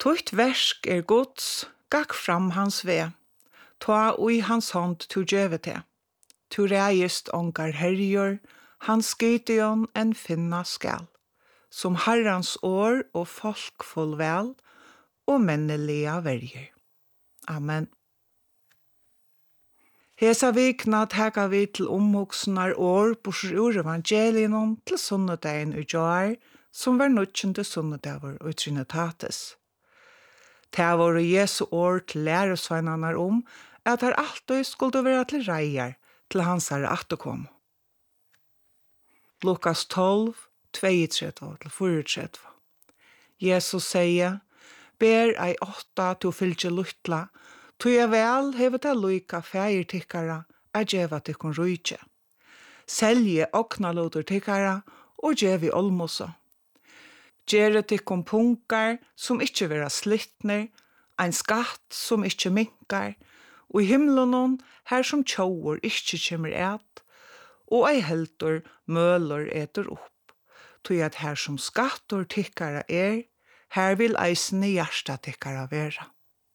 Tutt versk Guds, gakk fram hans ve, ta ui hans hånd tu djeve te. Tu reist ongar herjor, hans Gideon en finna skal, som Herrans år og folk full vel, og mennelige verger. Amen. Hesa vikna teka vi til omhoksenar år borsur ur evangelien til sunnedagen i jar, som var 19. sunnedager og Trinitatis. Det var Jesu år til læresveinarnar at her alltid skulle være til reier til hans herre atterkom. Lukas 12, 32-34. Jesus sier, ber ei 8 til fylgje luttla, tog jeg vel hevet til luika feirtikkara a djeva tikkun rujtje. Selje oknalodur tikkara og djevi olmosa. Gjere tikkun punkar som ikkje vera slittner, ein skatt som ikkje minkar, og i himlenon her som tjauer ikkje kjemmer et, og ei heldur møller eter opp. Tog at her som skattor tikkara her vil eisene hjärsta tikkara vera.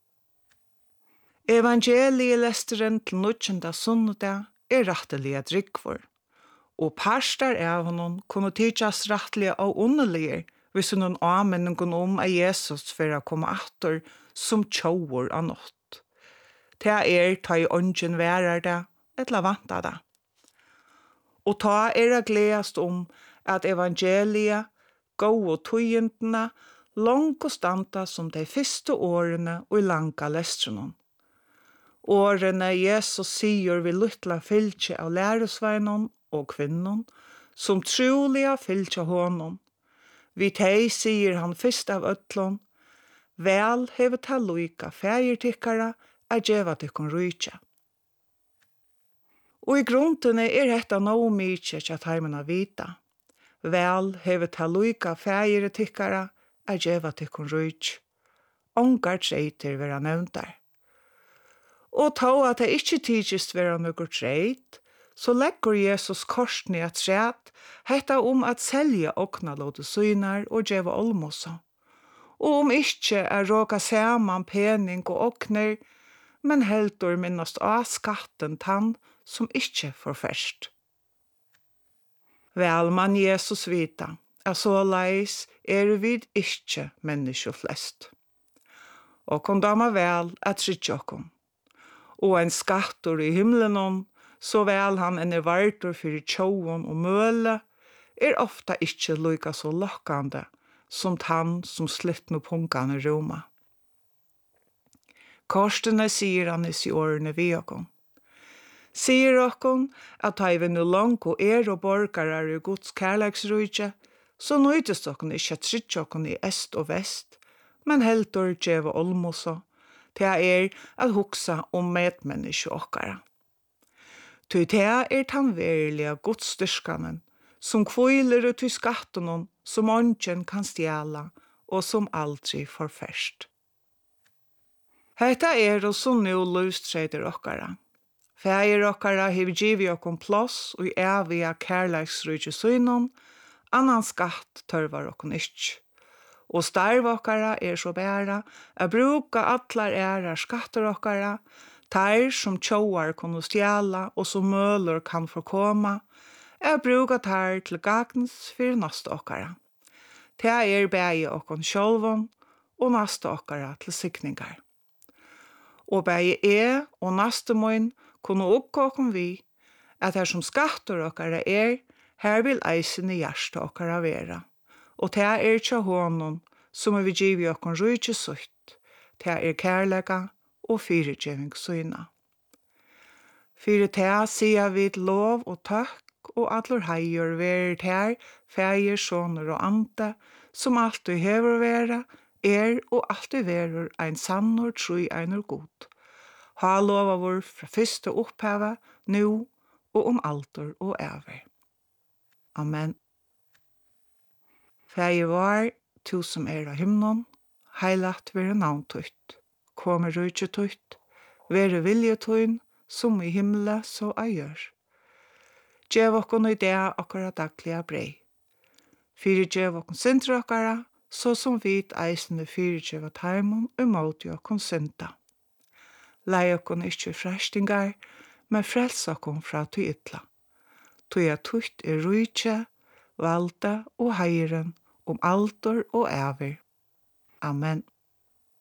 Evangelielesteren til 19. sunnedag rettelig drikvor, og parstar av honom kunne tidjas rettelig av underlige hvis hun anmenningen av Jesus for å komme atter som tjauer av nått. Ta ta i ånden værer det, eller vanta det. Og ta gledast at evangeliet, gå og tøyentene, langt og standa som de første årene og i langa lestrene. Årene Jesus sier vi luttla fylkje av læresveinon og kvinnon, som trolig har fylkje honom. Vi teg sier han fyrst av øtlån, vel hevet ta luika feirtikkara a djeva tikkun rujtja. Og i gruntene hetta no mykje tja taimena vita. Vel hevet ta luika feirtikkara a djeva tikkun rujtja. Ongar treiter vera nevntar. Og ta at det ikkje tidsigst vera nokkur treit, så legger Jesus korsni at træt, hetta at selja oknalåde synar og djeva olmosa. Og ikkje råka saman pening og okner, men heldur minnast av skatten tann som ikkje får først. Vel man Jesus vita, så leis vi ikkje menneske flest. Og kon dama vel at tryggja okkom. Og en skattor i himlenon, så vel han vartor fyrir tjauon og møle, ofta ikkje luka så lokkande som tann som slittnu punkane roma. Korstene sier han i årene vi okkom. Sier okkom at ha vi nu lang og og borgarar i Guds kærleiksrujtje, så nøydes okkom ikkje tryggja okkom i est og vest, men heldur djeva olmosa, det at hugsa medmenneske okkara. Ty det tannverilige godstyrskanen, som kviler ut i skatten som ongen kan stjæla, og som aldri får først. Hetta og som nu løstreider okkara. Fægir okkara hev givi okkom plass og evige kærleiksrujtje synon, annan skatt tørvar okkom ikkje. Og starv okkara så bæra a bruka allar skattar okkara, teir som tjauar kunne stjæla og som møller kan forkoma, bruka teir til gagns fyrir nasta okkara. Det bægi okkon sjálvon og nasta okkara til sikningar. Og bægi og nasta moin kunne okka okkom vi, at her som skattar okkara her vil eisen i hjärsta okkara vera. Og det tja honom som vi givi okkon rujtje sutt, det kærlega og fyrirgjeving syna. Fyrir det sier vi lov og takk og allur heier verir her, feir, soner og ante, som alltid hever vera, og alltid verur ein sannor trui einur god. Ha lova vår fra fyrste oppheva, nu og alder og ever. Amen. Feir var, tu som av himnon, heilat vere navn tutt, kommer rujtje tutt, vere vilje tuin, som i himle så gjør. Gjev okkon i det okkara daglige brei. Fyrir gjev okkon sintra okkara, så som vit eisende fyrirgeva taimon måti okkon synda. Lei okkon ikkje frestingar, men frels okkon fra ty ytla. Ty at tutt rujtje, valda og heiren, altor og æver. Amen.